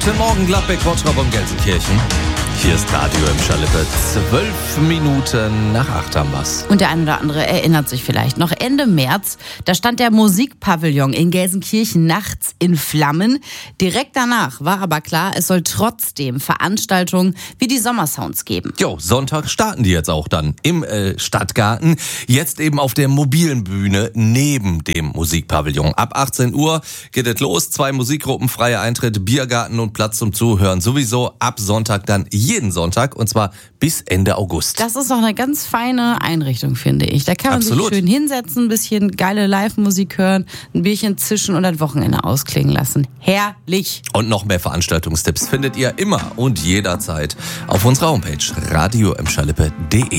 Guten Morgen, Gladbeck, Bottrop und Gelsenkirchen. Hier ist Radio im Schalippe. 12 Minuten nach 8 haben wir's. Und der ein oder andere erinnert sich vielleicht noch. Ende März, da stand der Musikpavillon in Gelsenkirchen nachts in Flammen. Direkt danach war aber klar, es soll trotzdem Veranstaltungen wie die Sommersounds geben. Jo, Sonntag starten die jetzt auch dann im Stadtgarten. Jetzt eben auf der mobilen Bühne neben dem Musikpavillon. Ab 18 Uhr geht es los. 2 Musikgruppen, freier Eintritt, Biergarten und Platz zum Zuhören. Sowieso ab Sonntag dann jeden Sonntag und zwar bis Ende August. Das ist doch eine ganz feine Einrichtung, finde ich. Da kann man Absolut. sich schön hinsetzen, ein bisschen geile Live-Musik hören, ein Bierchen zischen und das Wochenende ausklingen lassen. Herrlich! Und noch mehr Veranstaltungstipps findet ihr immer und jederzeit auf unserer Homepage radioimschalippe.de.